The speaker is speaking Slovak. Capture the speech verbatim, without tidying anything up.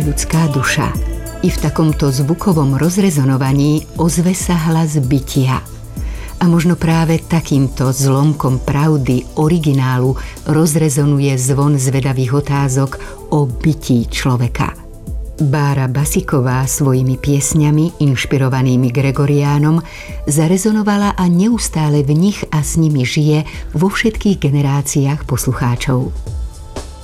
ľudská duša. I v takomto zvukovom rozrezonovaní ozve sa hlas bytia. A možno práve takýmto zlomkom pravdy, originálu, rozrezonuje zvon zvedavých otázok o bytí človeka. Bára Basiková svojimi piesňami, inšpirovanými Gregoriánom, zarezonovala a neustále v nich a s nimi žije vo všetkých generáciách poslucháčov.